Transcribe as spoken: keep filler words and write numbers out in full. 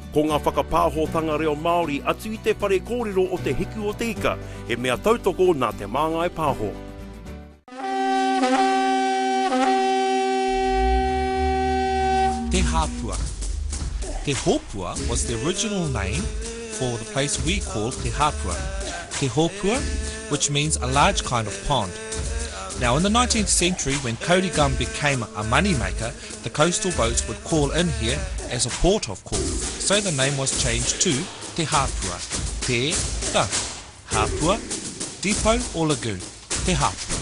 Ko ngā whakapāhotanga reo Māori atu i te whare kōrero o te hiku o te ika, he mea tautoko nā te māngai pāho. Te Hāpua. Te Hōpua was the original name for the place we call Te Hāpua. Te Hōpua, which means a large kind of pond. Now in the nineteenth century, when Kōrigum became a moneymaker, the coastal boats would call in here as a port of call. So the name was changed to Te Hāpua. Te, the, Hāpua, depot or lagoon, Te Hāpua.